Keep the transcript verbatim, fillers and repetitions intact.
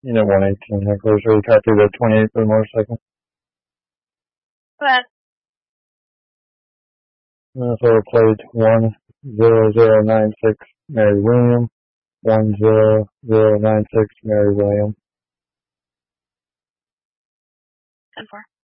Unit one eighteen, heckler, so you copy the twenty-eight for the motorcycle. But Minnesota plate one zero zero nine six, Mary William. one zero zero nine six, Mary William. ten four.